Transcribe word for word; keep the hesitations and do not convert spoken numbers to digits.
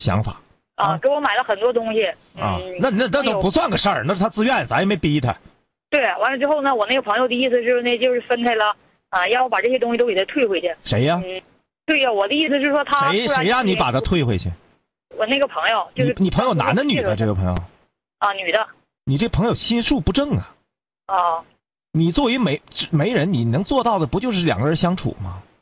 想法啊，给我买了很多东西啊。 嗯、 那那那都不算个事儿，那是他自愿，咱也没逼他。 对，完了之后呢，我那个朋友的意思就是呢，就是分开了啊，让我把这些东西都给他退回去。 谁呀？ 嗯，对呀，我的意思是说他谁谁让你把他退回去？ 我那个朋友就是你你朋友男的女的？这个朋友啊，女的。 你这朋友心术不正啊！ 啊， 你作为媒媒人，你能做到的不就是两个人相处吗？